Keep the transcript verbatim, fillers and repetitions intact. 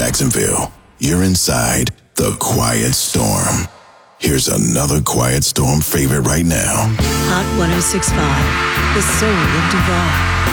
Jacksonville. You're inside The Quiet Storm. Here's another Quiet Storm favorite right now. Hot one oh six point five, the soul of Duval.